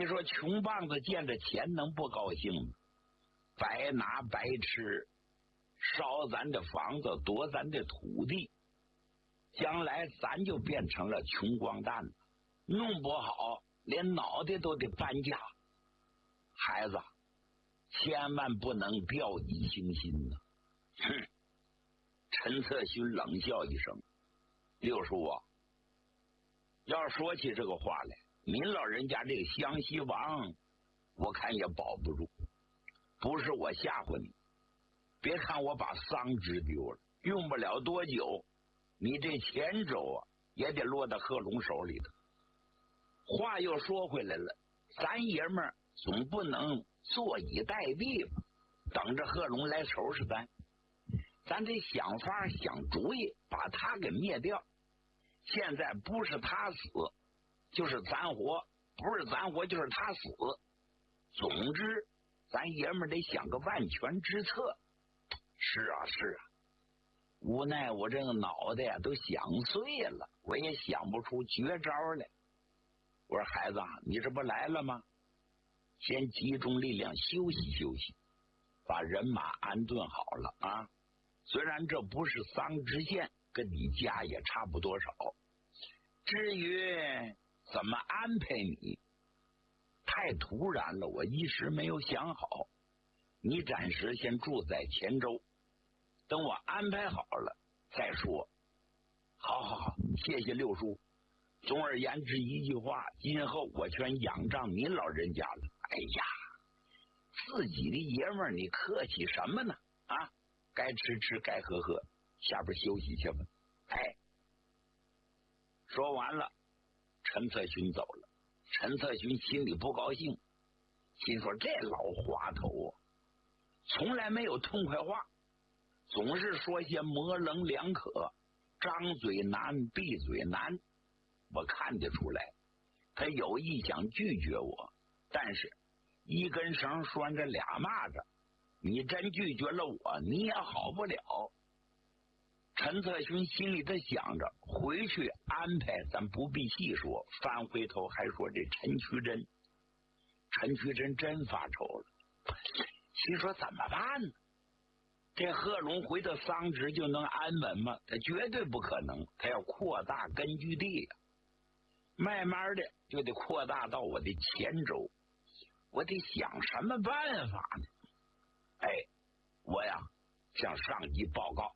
你说穷棒子见着钱能不高兴吗？白拿白吃，烧咱的房子，夺咱的土地，将来咱就变成了穷光蛋了，弄不好连脑袋都得搬家。孩子，千万不能掉以轻心呢。哼！陈策勋冷笑一声：“六叔啊，要说起这个话来，您老人家这个湘西王，我看也保不住。不是我吓唬你，别看我把桑植丢了，用不了多久，你这前州啊也得落到贺龙手里头。话又说回来了，咱爷们儿总不能坐以待毙吧？等着贺龙来收拾咱得想法想主意，把他给灭掉。现在不是他死，就是咱活；不是咱活，就是他死。总之，咱爷们儿得想个万全之策。是啊，无奈我这个脑袋呀都想碎了，我也想不出绝招来。我说孩子，你这不来了吗？先集中力量休息休息，把人马安顿好了啊。虽然这不是桑植县，跟你家也差不多少。至于怎么安排你，太突然了，我一时没有想好。你暂时先住在黔州，等我安排好了再说。好，谢谢六叔。总而言之一句话，今后我全仰仗您老人家了。哎呀，自己的爷们儿，你客气什么呢？啊，该吃吃，该喝喝，下边休息去吧。哎，说完了，陈策勋走了。陈策勋心里不高兴，心说这老滑头啊，从来没有痛快话，总是说些模棱两可，张嘴难闭嘴难。我看得出来，他有意想拒绝我，但是一根绳拴着俩蚂蚱，你真拒绝了我，你也好不了。陈策勋心里头想着，回去安排咱不必细说，翻回头还说这陈渠珍。陈渠珍真发愁了，心说怎么办呢？这贺龙回到桑植就能安稳吗？他绝对不可能，他要扩大根据地呀，慢慢的就得扩大到我的黔州。我得想什么办法呢？哎，我呀向上级报告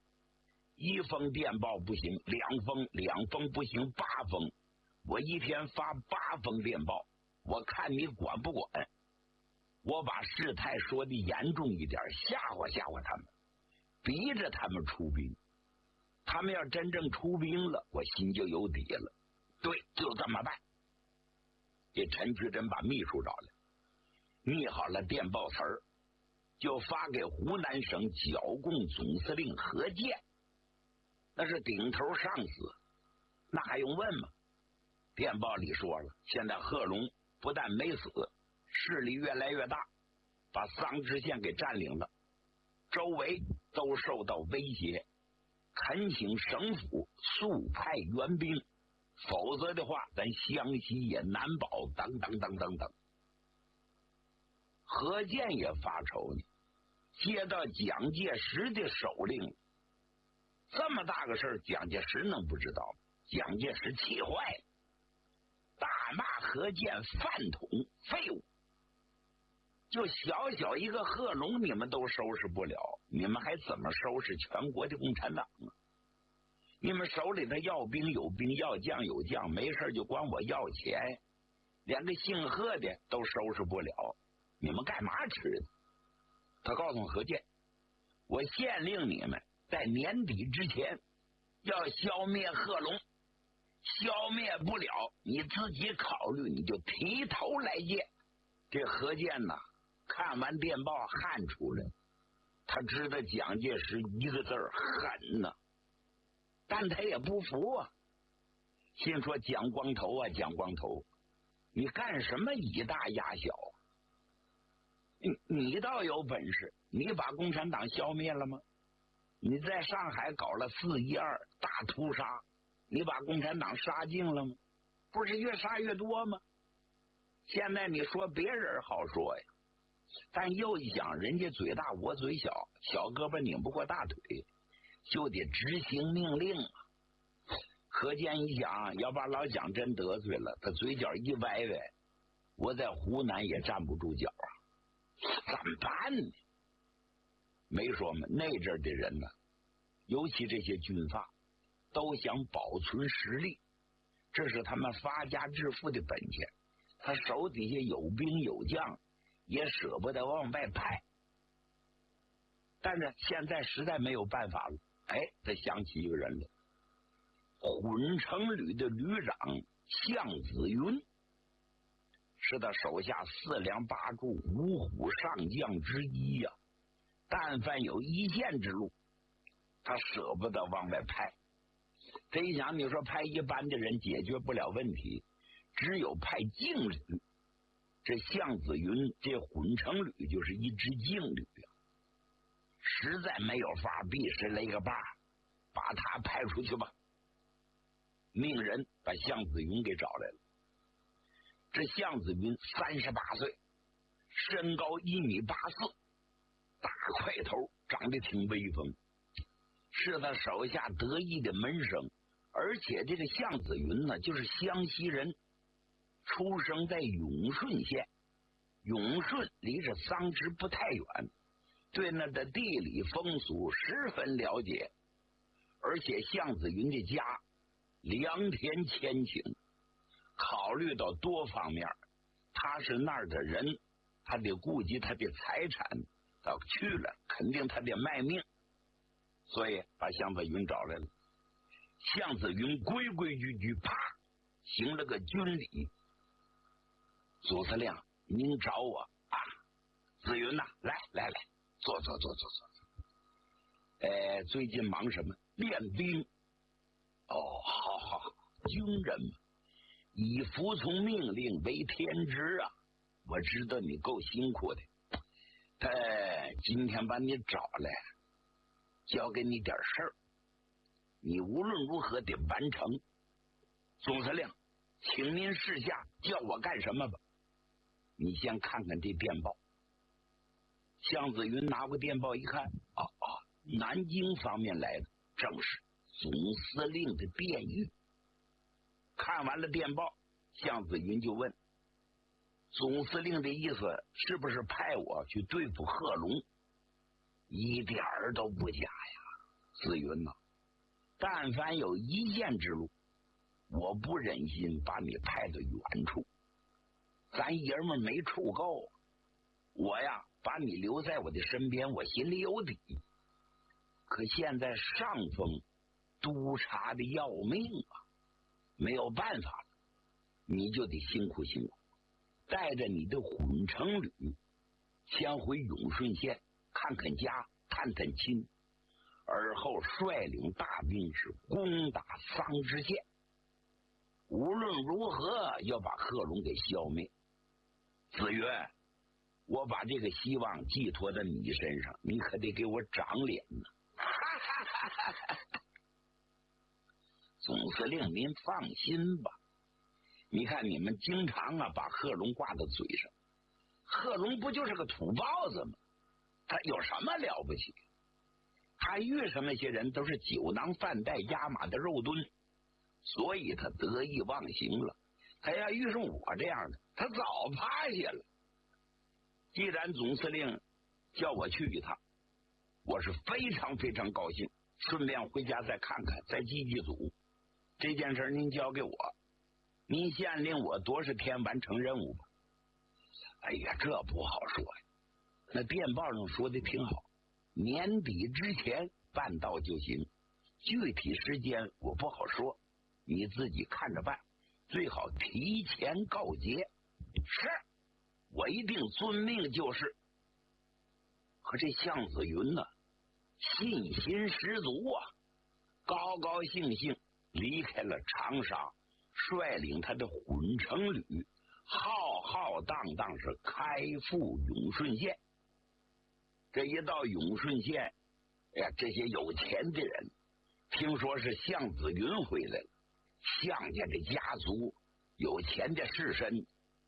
，1封电报不行，2封，2封不行，8封，我一天发8封电报，我看你管不管。我把事态说的严重一点，吓唬吓唬他们，逼着他们出兵。他们要真正出兵了，我心就有底了。对，就这么办。这陈渠珍把秘书找来，拟好了电报词儿，就发给湖南省剿共总司令何健，那是顶头上司，那还用问吗？电报里说了，现在贺龙不但没死，势力越来越大，把桑植县给占领了，周围都受到威胁，恳请省府速派援兵，否则的话咱湘西也难保，等等等等等。何健也发愁呢，接到蒋介石的手令，这么大个事儿，蒋介石能不知道吗？蒋介石气坏了，大骂何健饭桶废物。就小小一个贺龙你们都收拾不了，你们还怎么收拾全国的共产党啊？你们手里头要兵有兵，要将有将，没事就管我要钱，连个姓贺的都收拾不了，你们干嘛吃的？他告诉何健，我限令你们在年底之前要消灭贺龙，消灭不了你自己考虑，你就提头来见。这何健呐，看完电报汗出来，他知道蒋介石一个字儿狠呐，但他也不服啊，心说蒋光头啊，蒋光头，你干什么以大压小？你倒有本事，你把共产党消灭了吗？你在上海搞了4·12大屠杀，你把共产党杀尽了吗？不是越杀越多吗？ 现在你说别人好说呀，但又一想，人家嘴大我嘴小，小胳膊拧不过大腿，就得执行命令啊。可见一想，要把老蒋真得罪了，他嘴角一歪歪，我在湖南也站不住脚啊，怎么办呢？没说嘛，那阵儿的人呢，尤其这些军阀，都想保存实力，这是他们发家致富的本钱。他手底下有兵有将，也舍不得往外派。但是现在实在没有办法了，他想起一个人来，混成旅的旅长向子云，是他手下4梁8柱5虎上将之一呀。但凡有一线之路，他舍不得往外派。这一想，你说派一般的人解决不了问题，只有派劲旅。这向子云这混成旅就是一支劲旅啊，实在没有法，必是来个把他派出去吧。命人把向子云给找来了。这向子云38岁，身高1.84米，大块头，长得挺威风，是他手下得意的门生。而且这个向子云呢，就是湘西人，出生在永顺县。永顺离着桑植不太远，对那的地理风俗十分了解。而且向子云的家良田千顷，考虑到多方面，他是那儿的人，他得顾及他的财产，他去了肯定他得卖命，所以把向子云找来了。向子云规规矩矩，啪行了个军礼。总司令，您找我啊？子云呐，来，坐。最近忙什么？练兵。哦，好，军人嘛，以服从命令为天职啊。我知道你够辛苦的。今天把你找来，交给你点事儿，你无论如何得完成。总司令，请您示下，叫我干什么吧？你先看看这电报。向子云拿过电报一看，南京方面来的，正是总司令的便谕。看完了电报，向子云就问：总司令的意思是不是派我去对付贺龙？一点儿都不假呀，子云呐，但凡有一线之路，我不忍心把你派到远处，咱爷们没处够，我呀把你留在我的身边，我心里有底。可现在上峰督察的要命啊，没有办法了，你就得辛苦，带着你的混成旅先回永顺县看看家，探探亲，而后率领大兵是攻打桑植县，无论如何要把贺龙给消灭。子云，我把这个希望寄托在你身上，你可得给我长脸呢。总司令您放心吧，你看你们经常把贺龙挂到嘴上，贺龙不就是个土包子吗？他有什么了不起？他遇上那些人都是酒囊饭袋压马的肉墩，所以他得意忘形了。他要遇上我这样的，他早趴下了。既然总司令叫我去一趟，我是非常高兴，顺便回家再看看，再记组。这件事您交给我，您限令我多少天完成任务吧。哎呀，这不好说呀。那电报上说的挺好，年底之前办到就行，具体时间我不好说，你自己看着办，最好提前告捷。是，我一定遵命就是。可这向子云呢，信心十足啊，高兴离开了长沙，率领他的混成旅浩荡是开赴永顺县。这一到永顺县，哎呀，这些有钱的人听说是向子云回来了，向家的家族有钱的士绅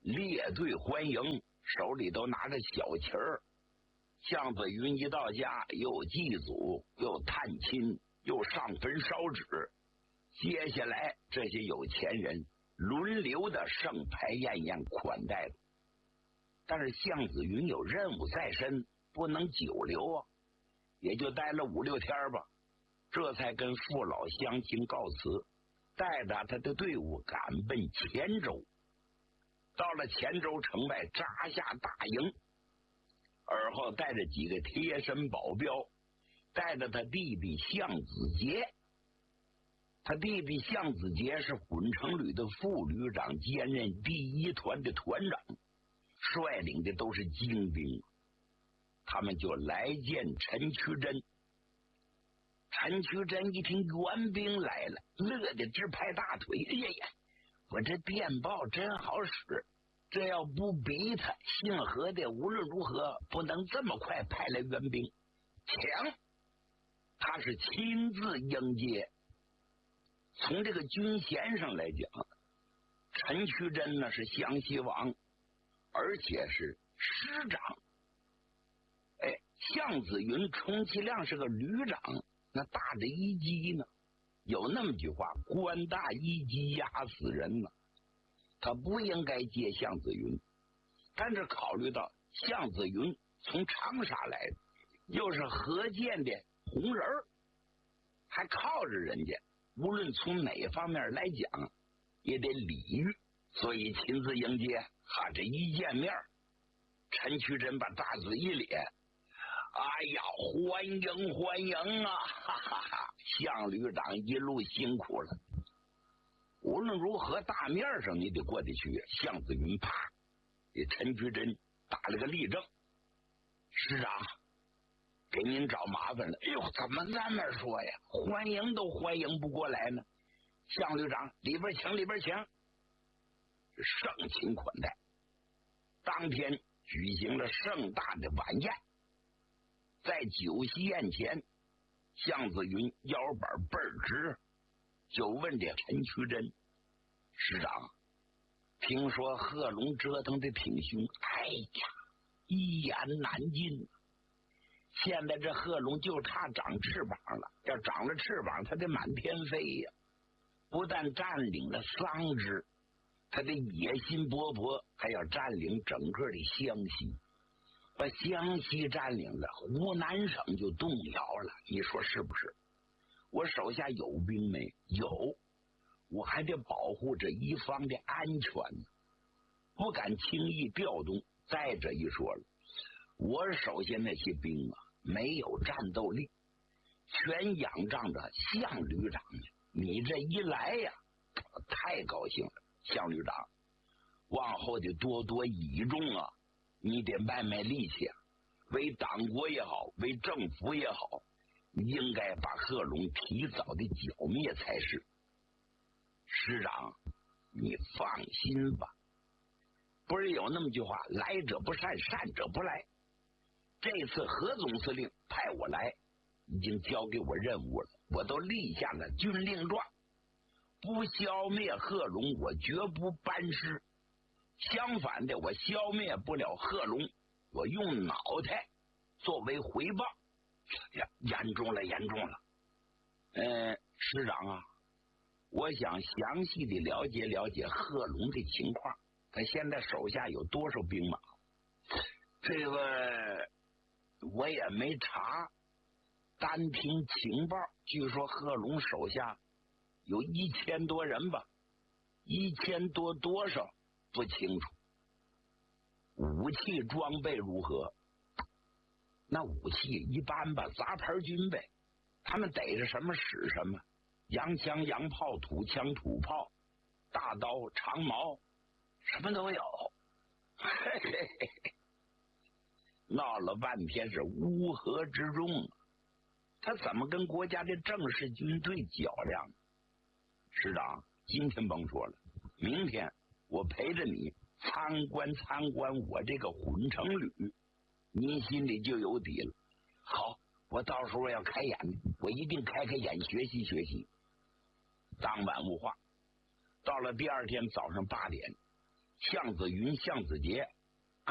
列队欢迎，手里都拿着小旗儿。向子云一到家，又祭祖，又探亲，又上坟烧纸。接下来这些有钱人轮流的盛牌宴宴款待了。但是向子云有任务在身，不能久留啊，也就待了5、6天吧。这才跟父老乡亲告辞，带着他的队伍赶奔黔州。到了黔州城外，扎下大营。而后带着几个贴身保镖，带着他弟弟向子杰。他弟弟向子杰是混成旅的副旅长，兼任第1团的团长，率领的都是精兵。他们就来见陈渠珍。陈渠珍一听援兵来了，乐得直拍大腿。哎呀，我这电报真好使，这要不逼他，姓何的无论如何不能这么快派来援兵。强，他是亲自迎接。从这个军衔上来讲，陈渠珍呢是湘西王，而且是师长。向子云充其量是个旅长，那大的一级呢？有那么句话，官大一级压死人呢。他不应该接向子云，但是考虑到向子云从长沙来的，又是何键的红人，还靠着人家，无论从哪方面来讲也得礼遇，所以亲自迎接。这一见面，陈渠珍把大嘴一咧，哎呀，欢迎欢迎啊！哈哈哈，向旅长一路辛苦了。无论如何，大面上你得过得去。向子云啪给陈渠珍打了个立正。师长，给您找麻烦了。哎呦，怎么那么说呀？欢迎都欢迎不过来呢。向旅长，里边请，里边请。盛情款待。当天举行了盛大的晚宴。在酒席宴前，向子云腰板倍儿直，就问这陈渠珍：“师长，听说贺龙折腾的挺凶，哎呀，一言难尽。现在这贺龙就差长翅膀了，要长了翅膀，他得满天飞呀！不但占领了桑植，他的野心勃勃，还要占领整个的湘西。把湘西占领了，湖南省就动摇了，你说是不是？我手下有兵没有？我还得保护这一方的安全呢，不敢轻易调动。再者一说了，我手下那些兵啊，没有战斗力，全仰仗着向旅长呢。你这一来呀，太高兴了，向旅长，往后得多多倚重啊。你得卖卖力气啊！为党国也好，为政府也好，应该把贺龙提早的剿灭才是。师长，你放心吧。不是有那么句话，来者不善，善者不来。这次何总司令派我来，已经交给我任务了，我都立下了军令状。不消灭贺龙，我绝不班师。相反的，我消灭不了贺龙，我用脑袋作为回报。严重了，严重了。师长啊，我想详细的了解了解贺龙的情况，他现在手下有多少兵马？这个我也没查，单听情报，据说贺龙手下有1000多人吧，1000多多少不清楚。武器装备如何？那武器一般吧，杂牌军呗。他们逮着什么使什么，洋枪洋炮，土枪土炮，大刀长矛，什么都有。嘿嘿嘿嘿，闹了半天是乌合之众，他怎么跟国家的正式军队较量？师长，今天甭说了，明天我陪着你参观参观我这个混成旅，您心里就有底了。好，我到时候要开眼，我一定开眼学习学习。当晚无话。到了第二天早上8点， 向子云、向子杰